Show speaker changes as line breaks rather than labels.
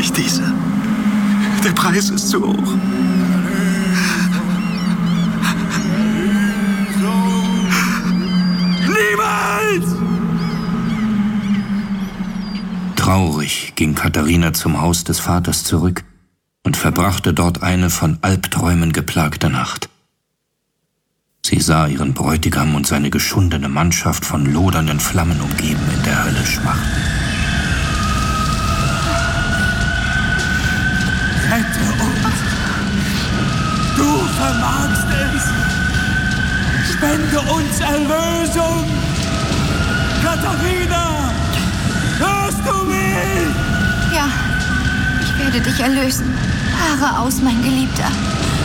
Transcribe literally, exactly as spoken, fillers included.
nicht diese. Der Preis ist zu hoch. Niemals!
Traurig ging Katharina zum Haus des Vaters zurück und verbrachte dort eine von Albträumen geplagte Nacht. Sie sah ihren Bräutigam und seine geschundene Mannschaft von lodernden Flammen umgeben in der Hölle schmachten.
Rette uns! Du vermagst es! Spende uns Erlösung! Katharina! Hörst du mich?
Ja, ich werde dich erlösen. Fahre aus, mein Geliebter.